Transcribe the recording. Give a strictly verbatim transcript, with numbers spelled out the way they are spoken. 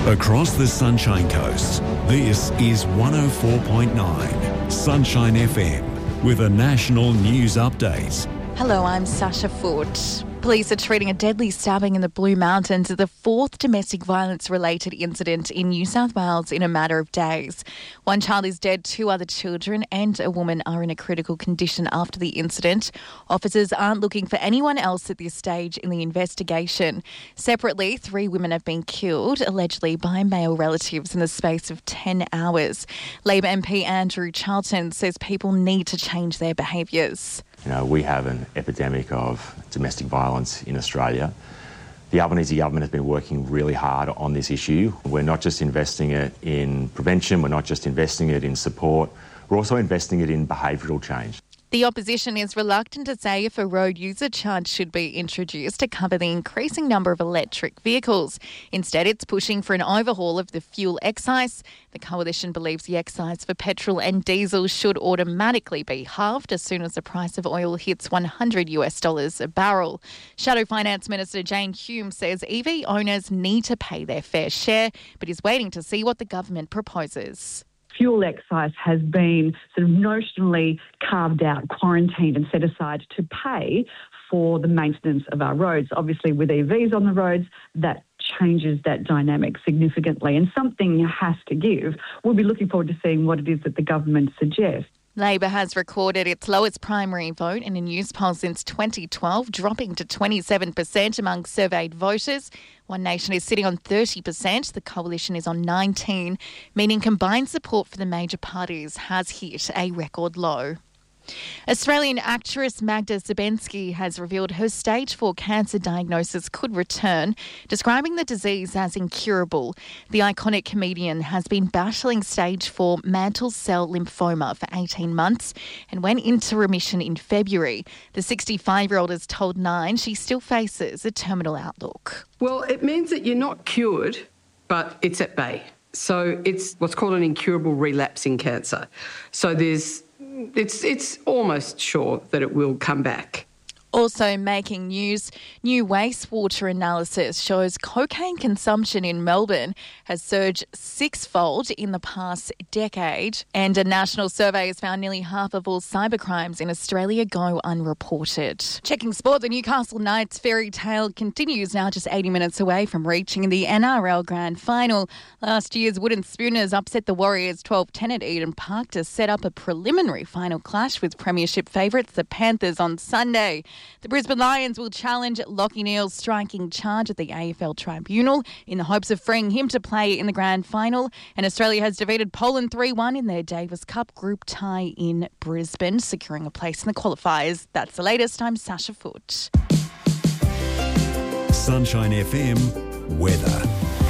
Across the Sunshine Coast, this is one oh four point nine Sunshine F M with a national news update. Hello, I'm Sasha Foote. Police are treating a deadly stabbing in the Blue Mountains as the fourth domestic violence-related incident in New South Wales in a matter of days. One child is dead, two other children and a woman are in a critical condition after the incident. Officers aren't looking for anyone else at this stage in the investigation. Separately, three women have been killed, allegedly by male relatives in the space of ten hours. Labor M P Andrew Charlton says people need to change their behaviours. You know, we have an epidemic of domestic violence in Australia. The Albanese government has been working really hard on this issue. We're not just investing it in prevention, we're not just investing it in support, we're also investing it in behavioural change. The opposition is reluctant to say if a road user charge should be introduced to cover the increasing number of electric vehicles. Instead, it's pushing for an overhaul of the fuel excise. The coalition believes the excise for petrol and diesel should automatically be halved as soon as the price of oil hits one hundred US dollars a barrel. Shadow Finance Minister Jane Hume says E V owners need to pay their fair share, but is waiting to see what the government proposes. Fuel excise has been sort of notionally carved out, quarantined and set aside to pay for the maintenance of our roads. Obviously, with E Vs on the roads, that changes that dynamic significantly and something has to give. We'll be looking forward to seeing what it is that the government suggests. Labor has recorded its lowest primary vote in a news poll since twenty twelve, dropping to twenty-seven percent among surveyed voters. One Nation is sitting on thirty percent. The coalition is on nineteen percent, meaning combined support for the major parties has hit a record low. Australian actress Magda Szubanski has revealed her stage four cancer diagnosis could return, describing the disease as incurable. The iconic comedian has been battling stage four mantle cell lymphoma for eighteen months and went into remission in February. The sixty-five-year-old has told Nine she still faces a terminal outlook. Well, it means that you're not cured, but it's at bay. So it's what's called an incurable relapsing cancer. So there's It's it's almost sure that it will come back. Also making news, new wastewater analysis shows cocaine consumption in Melbourne has surged sixfold in the past decade, and a national survey has found nearly half of all cybercrimes in Australia go unreported. Checking sport, the Newcastle Knights fairy tale continues, now just eighty minutes away from reaching the N R L Grand Final. Last year's Wooden Spooners upset the Warriors twelve ten at Eden Park to set up a preliminary final clash with premiership favourites the Panthers on Sunday. The Brisbane Lions will challenge Lachie Neale's striking charge at the A F L Tribunal in the hopes of freeing him to play in the grand final. And Australia has defeated Poland three one in their Davis Cup group tie in Brisbane, securing a place in the qualifiers. That's the latest. I'm Sasha Foote. Sunshine F M weather.